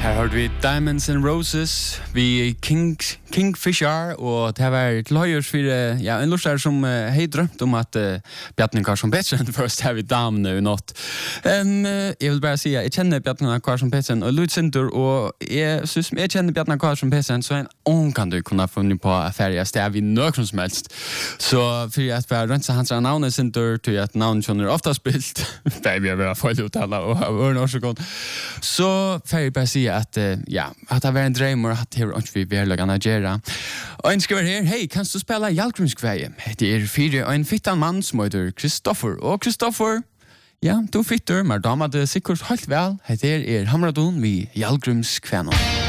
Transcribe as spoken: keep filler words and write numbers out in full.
Her hørte vi Diamonds and Roses, vi King, Kingfisher, og det var til høyers for ja, en lort der som uh, hei drømt om at uh, Bjartning Karlsson Petersen først her vi damene og nått. Um, uh, jeg vil bare si at jeg kjenner Bjartning Karlsson Petersen og Lut Sinter, og jeg synes jeg kjenner Bjartning Karlsson Petersen, så en ång kan du kunne funnet på affære sted vi nøkron som helst. Så for at jeg rønner hans navn er Sinter, til at navn kjenner ofte spilt, det er vi har vært følge uttale og ørne årsakon, så for jeg bare si at uh, ja, at det var en drøm og at det var ikke vi verlagene gjøre. Og en skriver her, hei, kan du spille Jalgrunskveie? Det er fire og en fittan mann som heter Kristoffer. Og Kristoffer, ja, du fitter, men da hadde sikkert helt vel. Det er Hamradon ved Jalgrunskveien.